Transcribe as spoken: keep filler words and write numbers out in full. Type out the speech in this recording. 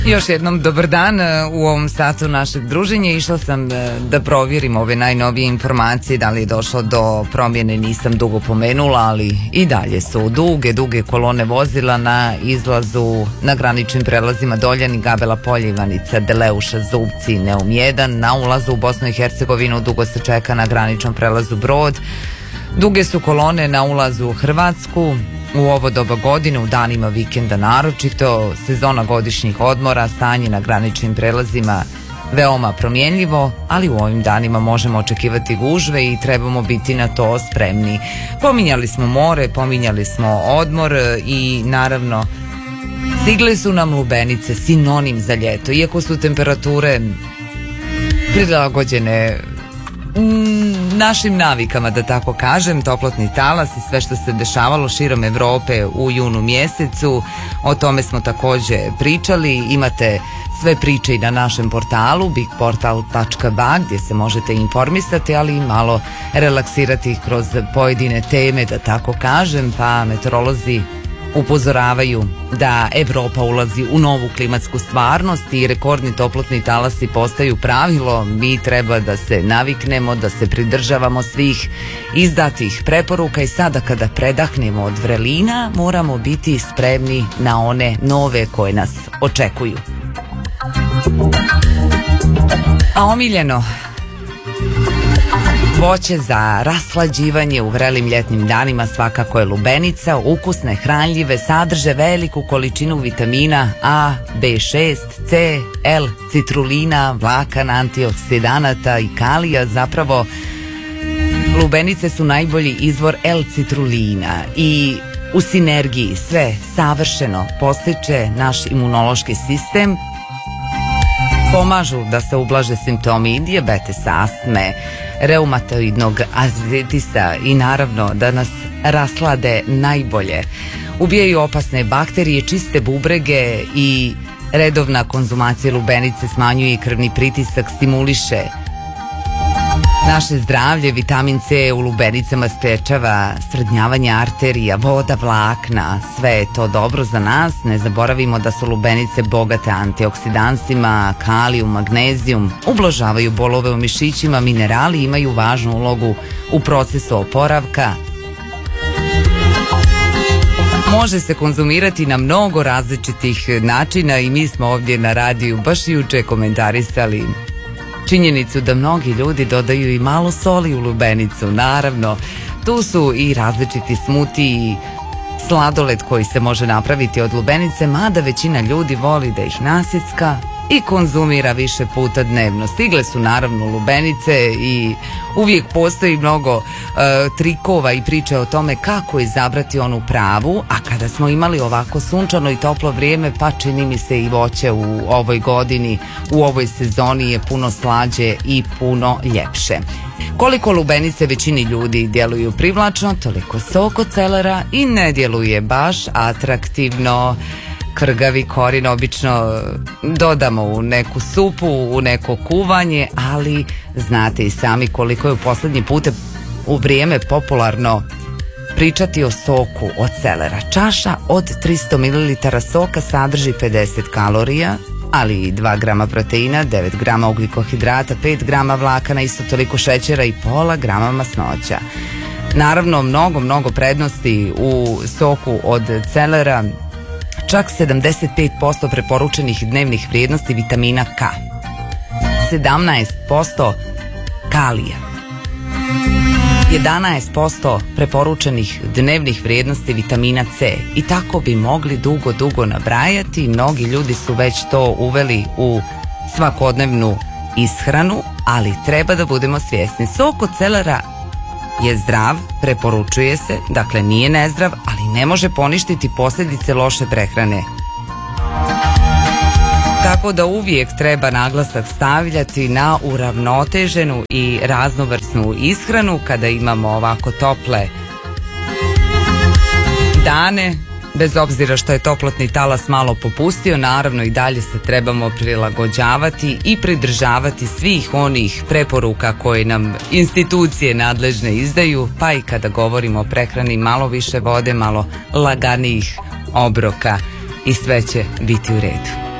Još jednom dobar dan u ovom satu našeg druženja. Išla sam da provjerim ove najnovije informacije, da li je došlo do promjene, nisam dugo pomenula, ali i dalje su duge, duge kolone vozila na izlazu na graničnim prelazima Doljani, Gabela Polje, Ivanica, Deleuša, Zubci, Neum jedan. Na ulazu u Bosnu i Hercegovinu dugo se čeka na graničnom prelazu Brod. Duge su kolone na ulazu u Hrvatsku. U ovo doba godine, u danima vikenda naročito, sezona godišnjih odmora, stanje na graničnim prelazima veoma promjenljivo, ali u ovim danima možemo očekivati gužve i trebamo biti na to spremni. Pominjali smo more, pominjali smo odmor i naravno stigle su nam lubenice, sinonim za ljeto. Iako su temperature prilagođene našim navikama, da tako kažem, toplotni talas i sve što se dešavalo širom Evrope u junu mjesecu, o tome smo također pričali. Imate sve priče i na našem portalu big portal tačka ba gdje se možete informisati, ali i malo relaksirati kroz pojedine teme, da tako kažem. Pa meteorolozi upozoravaju da Evropa ulazi u novu klimatsku stvarnost i rekordni toplotni talasi postaju pravilo. Mi treba da se naviknemo, da se pridržavamo svih izdatih preporuka i sada kada predahnemo od vrelina moramo biti spremni na one nove koje nas očekuju. A omiljeno voće za raslađivanje u vrelim ljetnim danima svakako je lubenica. Ukusne, hranljive, sadrže veliku količinu vitamina A, be šest, C, L, citrulina, vlakan, antioksidanata i kalija. Zapravo, lubenice su najbolji izvor L-citrulina i u sinergiji sve savršeno postiče naš imunološki sistem, pomažu da se ublaže simptomi dijabetesa, astme, reumatoidnog artritisa i naravno da nas raslade najbolje. Ubijaju opasne bakterije, čiste bubrege i redovna konzumacija lubenice smanjuje krvni pritisak, stimuliše naše zdravlje. Vitamin C u lubenicama sprečava srednjavanje arterija, voda, vlakna, sve je to dobro za nas. Ne zaboravimo da su lubenice bogate antioksidansima, kalijum, magnezijum, ublažavaju bolove u mišićima, minerali imaju važnu ulogu u procesu oporavka. Može se konzumirati na mnogo različitih načina i mi smo ovdje na radiju baš juče komentarisali činjenicu da mnogi ljudi dodaju i malo soli u lubenicu. Naravno, tu su i različiti smuti i sladoled koji se može napraviti od lubenice, mada većina ljudi voli da ih nasjecka i konzumira više puta dnevno. Stigle su naravno lubenice i uvijek postoji mnogo uh, trikova i priče o tome kako izabrati onu pravu, a kada smo imali ovako sunčano i toplo vrijeme, pa čini mi se i voće u ovoj godini, u ovoj sezoni je puno slađe i puno ljepše. Koliko lubenice većini ljudi djeluju privlačno, toliko sok od celera i ne djeluje baš atraktivno. Krgavi korin obično dodamo u neku supu, u neko kuvanje, ali znate i sami koliko je u posljednji put u vrijeme popularno pričati o soku od celera. Čaša od tristo mililitara soka sadrži pedeset kalorija, ali i dva grama proteina, devet grama ugljikohidrata, pet grama vlakana, isto toliko šećera i pola grama masnoća. Naravno, mnogo, mnogo prednosti u soku od celera, čak sedamdeset pet posto preporučenih dnevnih vrijednosti vitamina K, sedamnaest posto kalija, jedanaest posto preporučenih dnevnih vrijednosti vitamina C i tako bi mogli dugo, dugo nabrajati. Mnogi ljudi su već to uveli u svakodnevnu ishranu, ali treba da budemo svjesni. Sok od celera je zdrav, preporučuje se, dakle nije nezdrav, ali ne može poništiti posljedice loše prehrane. Tako da uvijek treba naglasak stavljati na uravnoteženu i raznovrsnu ishranu kada imamo ovako tople dane. Bez obzira što je toplotni talas malo popustio, naravno i dalje se trebamo prilagođavati i pridržavati svih onih preporuka koje nam institucije nadležne izdaju, pa i kada govorimo o prehrani, malo više vode, malo laganijih obroka i sve će biti u redu.